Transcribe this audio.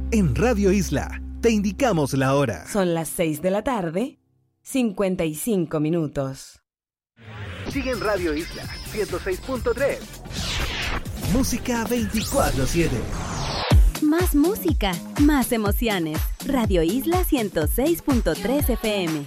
En Radio Isla, te indicamos la hora. Son las 6:55 PM. Sigue en Radio Isla 106.3. Música 24/7. Más música, más emociones. Radio Isla 106.3 FM.